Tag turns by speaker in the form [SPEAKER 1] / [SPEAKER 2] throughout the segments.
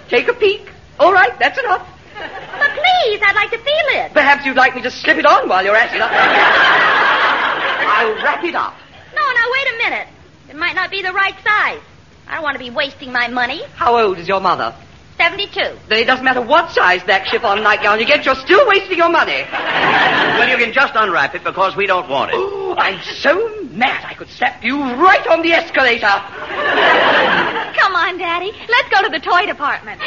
[SPEAKER 1] take a peek. All right, that's enough.
[SPEAKER 2] But please, I'd like to feel it.
[SPEAKER 1] Perhaps you'd like me to slip it on while you're at it. I'll wrap it up.
[SPEAKER 2] No, now, wait a minute. It might not be the right size. I don't want to be wasting my money.
[SPEAKER 1] How old is your mother?
[SPEAKER 2] 72.
[SPEAKER 1] Then it doesn't matter what size that chiffon nightgown you get, you're still wasting your money.
[SPEAKER 3] Well, you can just unwrap it because we don't want it.
[SPEAKER 1] Oh, I'm so mad I could slap you right on the escalator.
[SPEAKER 2] Come on, Daddy. Let's go to the toy department.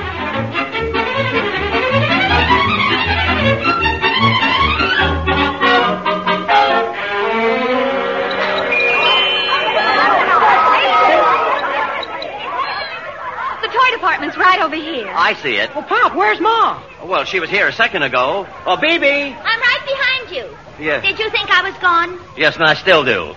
[SPEAKER 2] The toy department's right over here.
[SPEAKER 3] I see it.
[SPEAKER 1] Oh, Pop, where's Ma?
[SPEAKER 3] Well, she was here a second ago. Oh, Bibi.
[SPEAKER 2] I'm right behind you.
[SPEAKER 3] Yes.
[SPEAKER 2] Did you think I was gone?
[SPEAKER 3] Yes, and I still do.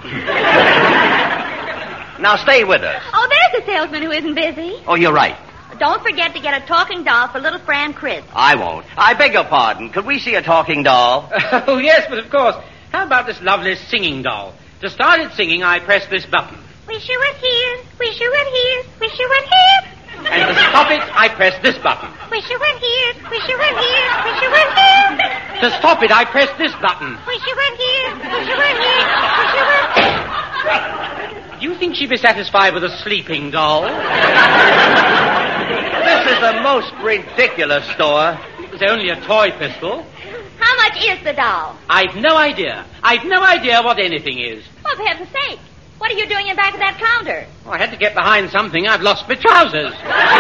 [SPEAKER 3] Now stay with us.
[SPEAKER 2] Oh, there's a salesman who isn't busy.
[SPEAKER 3] Oh, you're right.
[SPEAKER 2] Don't forget to get a talking doll for little Fran Chris.
[SPEAKER 3] I won't. I beg your pardon. Could we see a talking doll?
[SPEAKER 4] Oh, yes, but of course. How about this lovely singing doll? To start it singing, I press this button.
[SPEAKER 2] Wish you were here, wish you were here, wish you were here.
[SPEAKER 4] And to stop it, I press this button.
[SPEAKER 2] Wish you were here, wish you were here, wish you were here.
[SPEAKER 4] To stop it, I press this button.
[SPEAKER 2] Wish you were here, wish you were here, wish you were here.
[SPEAKER 4] Do you think she'd be satisfied with a sleeping doll?
[SPEAKER 3] This is the most ridiculous store.
[SPEAKER 4] It's only a toy pistol.
[SPEAKER 2] How much is the doll?
[SPEAKER 4] I've no idea. I've no idea what anything is.
[SPEAKER 2] Oh, for heaven's sake. What are you doing in back of that counter?
[SPEAKER 4] Oh, I had to get behind something. I've lost my trousers.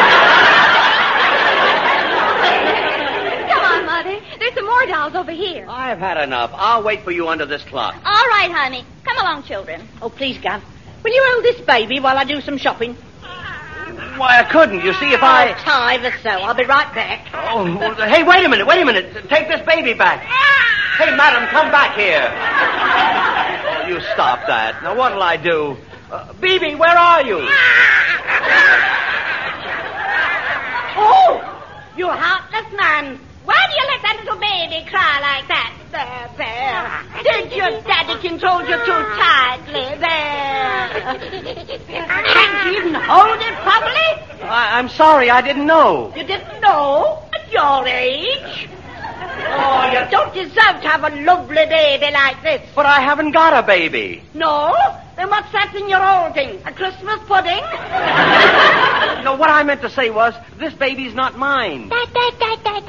[SPEAKER 2] Come on, Mother. There's some more dolls over here.
[SPEAKER 3] I've had enough. I'll wait for you under this clock.
[SPEAKER 2] All right, honey. Come along, children.
[SPEAKER 5] Oh, please, Gav. Will you hold this baby while I do some shopping?
[SPEAKER 3] Why, I couldn't. You see, if I...
[SPEAKER 5] Tie the sew. I'll be right back.
[SPEAKER 3] Oh, hey, wait a minute. Take this baby back. Hey, madam, come back here. Oh, you stop that. Now, what'll I do? Bibi, where are you?
[SPEAKER 5] Oh, you heartless man. Why do you let that little baby cry like that? There. Did your daddy control you too tightly? There. Can't you even hold it properly?
[SPEAKER 3] I'm sorry, I didn't know.
[SPEAKER 5] You didn't know? At your age? Oh, you don't deserve to have a lovely baby like this.
[SPEAKER 3] But I haven't got a baby.
[SPEAKER 5] No? Then what's that thing you're holding? A Christmas pudding?
[SPEAKER 3] No, what I meant to say was, this baby's not mine.